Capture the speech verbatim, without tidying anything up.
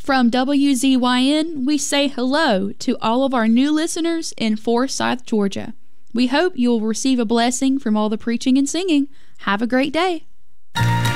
From W Z Y N, we say hello to all of our new listeners in Forsyth, Georgia. We hope you will receive a blessing from all the preaching and singing. Have a great day.